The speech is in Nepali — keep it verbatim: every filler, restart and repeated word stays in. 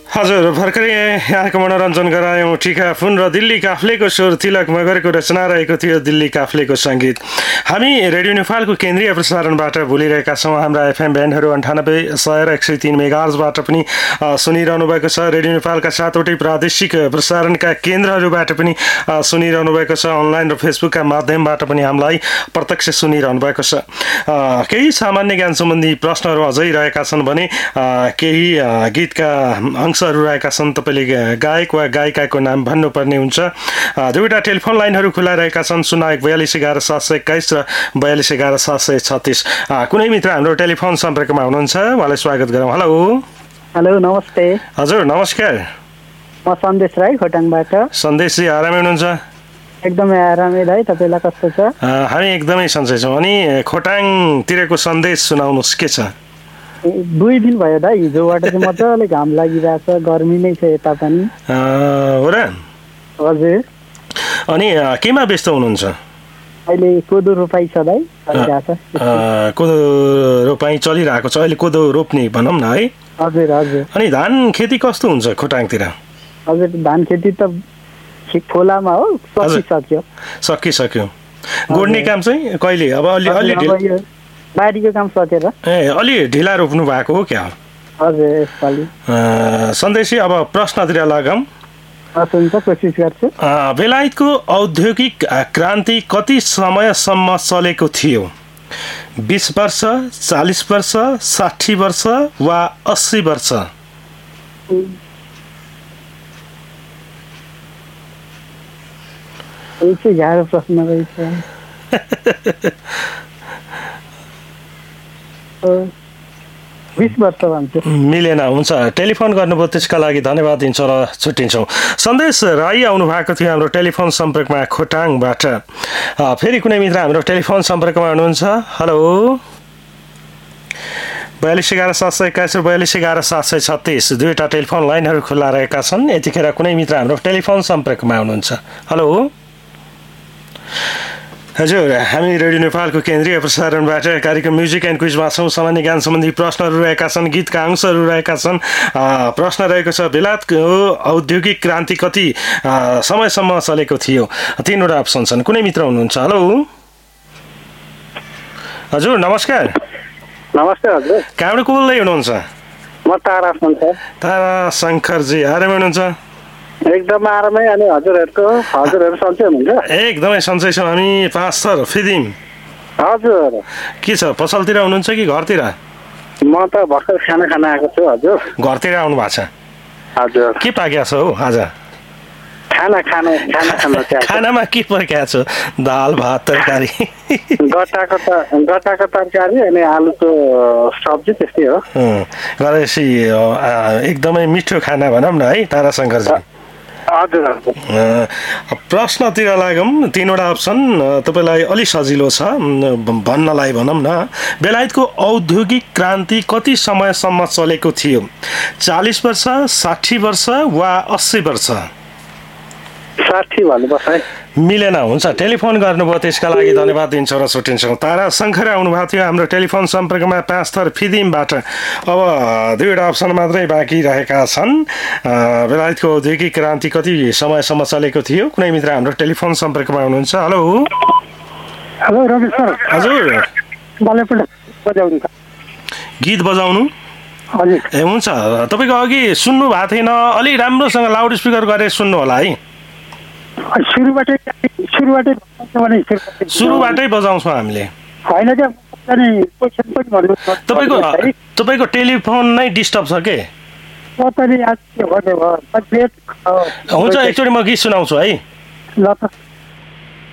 हजुर भर्खरै यहाँको मनोरञ्जन गरायौँ टिका फुन र दिल्ली काफ्लेको स्वर तिलक मगरको रचना रहेको थियो दिल्ली काफ्लेको सङ्गीत। हामी रेडियो नेपालको केन्द्रीय प्रसारणबाट बोलिरहेका छौँ। हाम्रा एफएम ब्यान्डहरू अन्ठानब्बे सय र एक सय तिन मेगाहर्जबाट पनि सुनिरहनु भएको छ। रेडियो नेपालका सातवटै प्रादेशिक प्रसारणका केन्द्रहरूबाट पनि सुनिरहनु भएको छ। अनलाइन र फेसबुकका माध्यमबाट पनि हामीलाई प्रत्यक्ष सुनिरहनु भएको छ। केही सामान्य ज्ञान सम्बन्धी प्रश्नहरू अझै रहेका छन् भने केही गीतका अंशहरू रहेका छन्। तपाईँले गायक वा गायिकाको नाम भन्नुपर्ने हुन्छ। दुईवटा टेलिफोन लाइनहरू खुला रहेका छन्, शून्य एक बयालिस एघार सात सय एक्काइस र बयालिस एघार सात सय छत्तिस। कुनै मित्र हाम्रो टेलिफोन सम्पर्कमा हुनुहुन्छ, उहाँलाई स्वागत गरौँ। हेलो हेलो नमस्ते। हजुर नमस्कार। म सन्देश राई खोटाङबाट। सन्देशजी आरामै हुनुहुन्छ? एकदमै आरामै दाइ, तपाईँलाई कस्तो छ? हामी एकदमै सन्चै छौँ। अनि खोटाङतिरको सन्देश सुनाउनुहोस्, के छ? दुई दिन भयो दाइ, हिजोबाट चाहिँ मजाले घाम लागिरहेछ, गर्मी नै छ यता पनि। हो र? हजुर। अनि केमा व्यस्त हुनुहुन्छ अहिले? कोदो रोपाइ छ दाइ, कोदो रोपाइ चलिरहेको छ अहिले, कोदो रोप्ने भनौँ न है। हजुर हजुर। अनि धान खेती कस्तो हुन्छ खोटाङतिर? हजुर धान खेती त खोलामा हो, सकिसक्यो। सकिसक्यो। गोड्ने काम चाहिँ कहिले? अब अलि अलि बारीको काम सकेर ए अलि ढिला रोप्नु भएको हो क्या? हजुर यसपालि। सन्देशी अब प्रश्नतिर लागौँ। हुन्छ, कोसिस गर्छु। बेलायतको औद्योगिक क्रान्ति कति समयसम्म चलेको थियो? बिस वर्ष, चालिस वर्ष, साठी वर्ष वा अस्सी वर्ष? यो चाहिँ गाह्रो प्रश्न रहेछ। बिस वर्ष भन्छ। मिलेन। हुन्छ, टेलिफोन गर्नुभयो त्यसका लागि धन्यवाद दिन्छौँ र छुट्टिन्छौँ। सन्देश राई आउनु भएको थियो हाम्रो टेलिफोन सम्पर्कमा खोटाङबाट। फेरि कुनै मित्र हाम्रो टेलिफोन सम्पर्कमा हुनुहुन्छ। हेलो बयालिस एघार सात सय एक्काइस र बयालिस एघार सात सय छत्तिस दुईवटा टेलिफोन लाइनहरू खुल्ला रहेका छन्। यतिखेर कुनै मित्र हाम्रो टेलिफोन सम्पर्कमा हुनुहुन्छ। हेलो हजुर, हामी रेडियो नेपालको केन्द्रीय प्रसारणबाट कार्यक्रम म्युजिक एन्ड क्विजमा छौँ। सामान्य ज्ञान सम्बन्धी प्रश्नहरू रहेका छन्, गीतका अंशहरू रहेका छन्। प्रश्न रहेको छ, बेलायतको औद्योगिक क्रान्ति कति समयसम्म चलेको थियो? तीनवटा अप्सन छन्। कुनै मित्र हुनुहुन्छ? हेलो हजुर नमस्कार। नमस्ते हजुर। कहाँबाट को बोल्दै हुनुहुन्छ? म तारा शङ्कर। तारा शङ्करजी आरामै हुनुहुन्छ? एकदम आरामै। अनि हजुरहरूको हजुरहरू सन्चै हुनुहुन्छ? एकदमै सन्चै छौँ हामी। पाँच सर फिदिम। हजुर। के छ, पसलतिर हुनुहुन्छ कि घरतिर? म त भर्खर खाना खान आएको छु हजुर। घरतिर आउनु भएको छ? हजुर। के पाकेको छ हौ आज? खाना खाना खाना खाना खानामा के पाकेको छ? दाल भात तरकारी? गट्टाको त गट्टाको तरकारी अनि आलुको सब्जी त्यस्तै हो। गरेपछि एकदमै मिठो खाना भनौँ न है तारा शङ्करजी। हजुर हजुर। प्रश्नतिर लागौँ। तीनवटा अप्सन तपाईँलाई अलि सजिलो छ भन्नलाई भनौँ न। बेलायतको औद्योगिक क्रान्ति कति समयसम्म चलेको थियो? चालिस वर्ष, साठी वर्ष वा अस्सी वर्ष? साठी भन्नुपर्छ है। मिलेन। हुन्छ, टेलिफोन गर्नुभयो त्यसका लागि धन्यवाद दिन्छौँ र छुट्टिन्छौँ। तारा शङ्कर आउनु भएको थियो हाम्रो टेलिफोन सम्पर्कमा पाँच थर फिदिमबाट। अब दुईवटा अप्सन मात्रै बाँकी रहेका छन्। बेलायतको औद्योगिक क्रान्ति कति समयसम्म चलेको थियो? कुनै मित्र हाम्रो टेलिफोन सम्पर्कमा हुनुहुन्छ। Hello hello Ramesh sir. हजुर। गीत बजाउनु? हजुर। ए हुन्छ, तपाईँको अघि सुन्नु भएको थिएन, अलि राम्रोसँग लाउड स्पिकर गरेर सुन्नु होला है। सुरुबाटै सुरुबाटै सुरुबाटै बजाउँछौँ हामीले। होइन तपाईँको तपाईँको टेलिफोन नै डिस्टर्ब छ के? हुन्छ, एकचोटि म गीत सुनाउँछु है। ल त।